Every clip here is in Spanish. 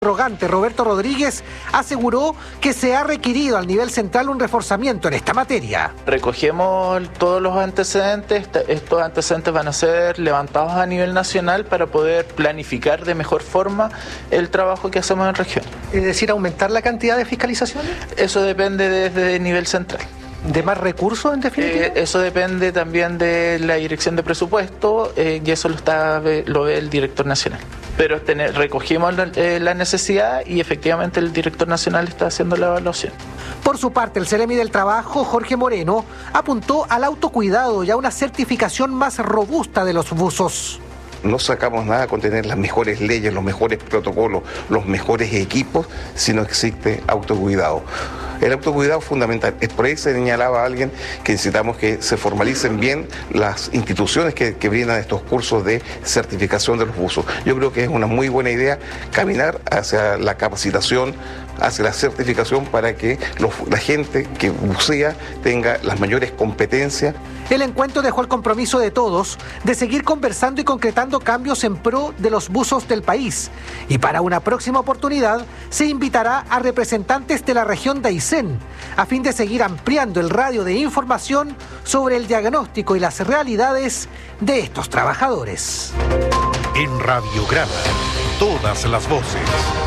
Rogante Roberto Rodríguez aseguró que se ha requerido al nivel central un reforzamiento en esta materia. Recogemos todos los antecedentes, estos antecedentes van a ser levantados a nivel nacional para poder planificar de mejor forma el trabajo que hacemos en región. Es decir, aumentar la cantidad de fiscalizaciones. Eso depende desde el nivel central. ¿De más recursos, en definitiva? Eso depende también de la dirección de presupuesto y eso lo ve el director nacional. Pero recogimos la necesidad y efectivamente el director nacional está haciendo la evaluación. Por su parte, el Ceremi del Trabajo, Jorge Moreno, apuntó al autocuidado y a una certificación más robusta de los buzos. No sacamos nada con tener las mejores leyes, los mejores protocolos, los mejores equipos, si no existe autocuidado. El autocuidado es fundamental. Por ahí se señalaba a alguien que necesitamos que se formalicen bien las instituciones que brindan estos cursos de certificación de los buzos. Yo creo que es una muy buena idea caminar hacia la capacitación, hacia la certificación para que la gente que bucea tenga las mayores competencias. El encuentro dejó el compromiso de todos de seguir conversando y concretando cambios en pro de los buzos del país. Y para una próxima oportunidad se invitará a representantes de la región de Aysén a fin de seguir ampliando el radio de información sobre el diagnóstico y las realidades de estos trabajadores. En Radiograma, todas las voces.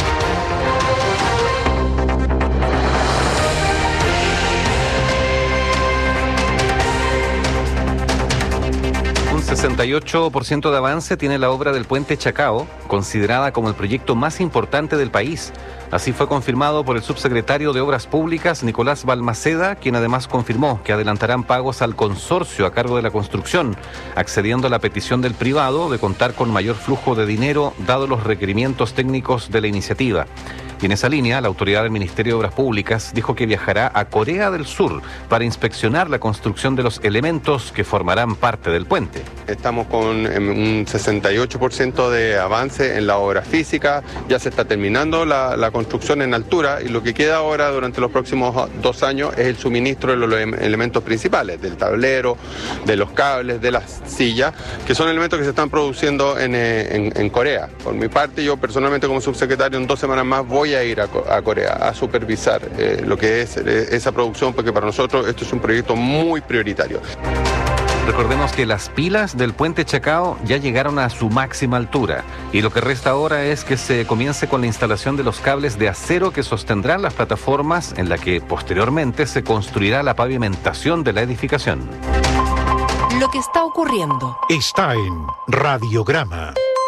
Un 68% de avance tiene la obra del Puente Chacao, considerada como el proyecto más importante del país. Así fue confirmado por el subsecretario de Obras Públicas, Nicolás Balmaceda, quien además confirmó que adelantarán pagos al consorcio a cargo de la construcción, accediendo a la petición del privado de contar con mayor flujo de dinero, dado los requerimientos técnicos de la iniciativa. Y en esa línea, la autoridad del Ministerio de Obras Públicas dijo que viajará a Corea del Sur para inspeccionar la construcción de los elementos que formarán parte del puente. Estamos con un 68% de avance en la obra física, ya se está terminando la construcción en altura y lo que queda ahora durante los próximos 2 años es el suministro de los elementos principales, del tablero, de los cables, de las sillas, que son elementos que se están produciendo en Corea. Por mi parte, yo personalmente como subsecretario en 2 semanas más voy a ir a Corea a supervisar lo que es esa producción, porque para nosotros esto es un proyecto muy prioritario. Recordemos que las pilas del Puente Chacao ya llegaron a su máxima altura y lo que resta ahora es que se comience con la instalación de los cables de acero que sostendrán las plataformas en la que posteriormente se construirá la pavimentación de la edificación. Lo que está ocurriendo Está en Radiograma.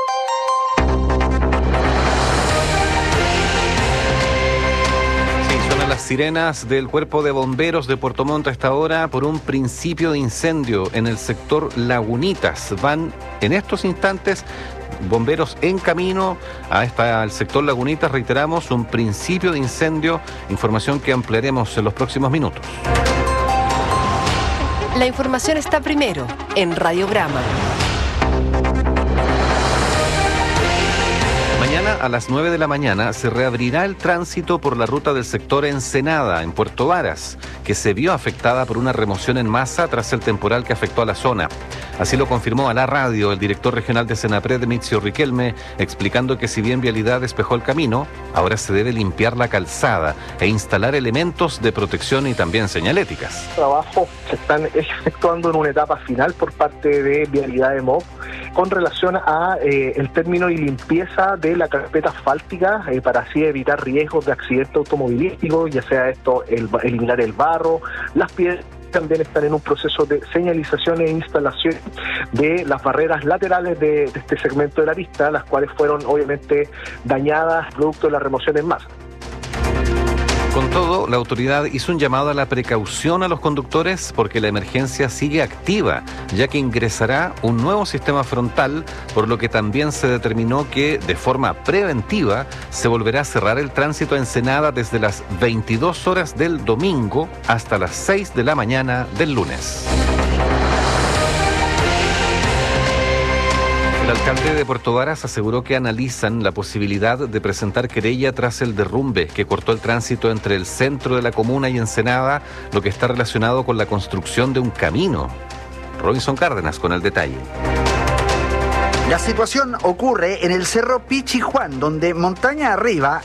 Las sirenas del Cuerpo de Bomberos de Puerto Montt a esta hora por un principio de incendio en el sector Lagunitas. Van en estos instantes bomberos en camino al sector Lagunitas. Reiteramos, un principio de incendio, información que ampliaremos en los próximos minutos. La información está primero en Radiograma. Mañana a las 9 de la mañana se reabrirá el tránsito por la ruta del sector Ensenada, en Puerto Varas, que se vio afectada por una remoción en masa tras el temporal que afectó a la zona. Así lo confirmó a la radio el director regional de Senapred, Mitzio Riquelme, explicando que si bien Vialidad despejó el camino, ahora se debe limpiar la calzada e instalar elementos de protección y también señaléticas. Los trabajos se están efectuando en una etapa final por parte de Vialidad de MOB con relación a el término y limpieza de la carpeta asfáltica para así evitar riesgos de accidente automovilístico, ya sea esto, eliminar el barro, las piedras. También están en un proceso de señalización e instalación de las barreras laterales de este segmento de la pista, las cuales fueron obviamente dañadas producto de la remoción en masa. Con todo, la autoridad hizo un llamado a la precaución a los conductores porque la emergencia sigue activa, ya que ingresará un nuevo sistema frontal, por lo que también se determinó que, de forma preventiva, se volverá a cerrar el tránsito a Ensenada desde las 22 horas del domingo hasta las 6 de la mañana del lunes. El alcalde de Puerto Varas aseguró que analizan la posibilidad de presentar querella tras el derrumbe que cortó el tránsito entre el centro de la comuna y Ensenada, lo que está relacionado con la construcción de un camino. Robinson Cárdenas con el detalle. La situación ocurre en el Cerro Pichijuán, donde montaña arriba